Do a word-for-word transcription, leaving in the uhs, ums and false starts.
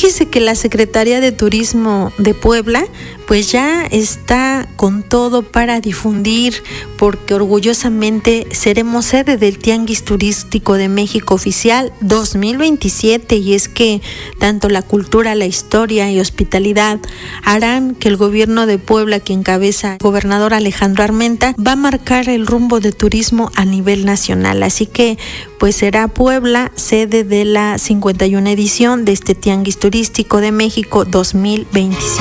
Fíjese que la Secretaría de Turismo de Puebla pues ya está con todo para difundir, porque orgullosamente seremos sede del Tianguis Turístico de México Oficial dos mil veintisiete, y es que tanto la cultura, la historia y hospitalidad harán que el gobierno de Puebla, que encabeza el gobernador Alejandro Armenta, va a marcar el rumbo de turismo a nivel nacional. Así que pues será Puebla sede de la cincuenta y una edición de este Tianguis Turístico de México dos mil veintisiete.